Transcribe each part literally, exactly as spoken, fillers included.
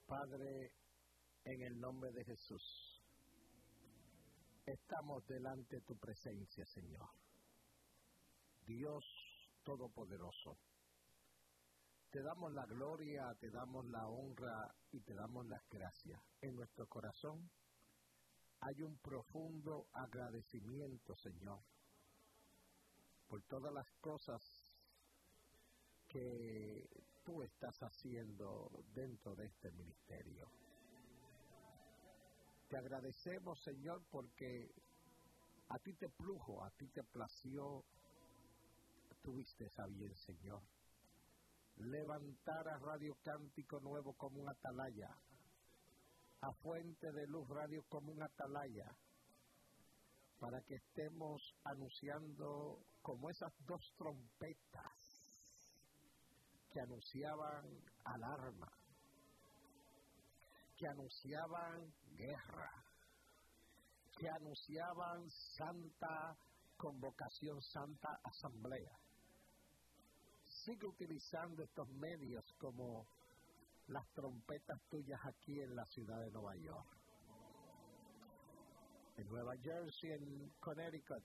Padre, en el nombre de Jesús, estamos delante de tu presencia, Señor. Dios Todopoderoso, te damos la gloria, te damos la honra y te damos las gracias. En nuestro corazón hay un profundo agradecimiento, Señor, por todas las cosas que tú estás haciendo dentro de este ministerio. Te agradecemos, Señor, porque a ti te plujo, a ti te plació, tuviste a bien, Señor, levantar a Radio Cántico Nuevo como un atalaya, a Fuente de Luz Radio como un atalaya, para que estemos anunciando como esas dos trompetas que anunciaban alarma, que anunciaban guerra, que anunciaban santa convocación, santa asamblea. Sigue utilizando estos medios como las trompetas tuyas aquí en la ciudad de Nueva York, en Nueva Jersey, en Connecticut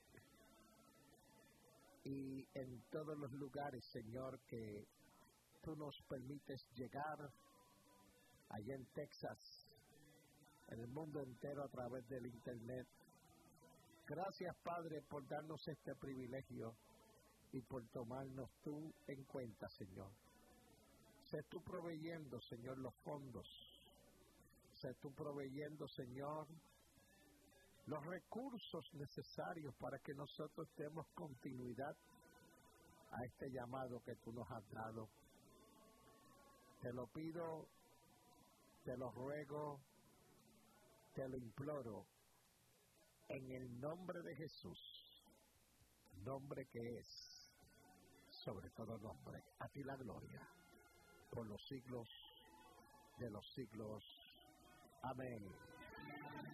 y en todos los lugares, Señor, que tú nos permites llegar, allá en Texas, en el mundo entero a través del internet. Gracias, Padre, por darnos este privilegio y por tomarnos tú en cuenta, Señor. Sé tú proveyendo, Señor, los fondos. Sé tú proveyendo, Señor, los recursos necesarios para que nosotros demos continuidad a este llamado que tú nos has dado. Te lo pido, te lo ruego, te lo imploro, en el nombre de Jesús, nombre que es sobre todo nombre. A ti la gloria, por los siglos de los siglos. Amén.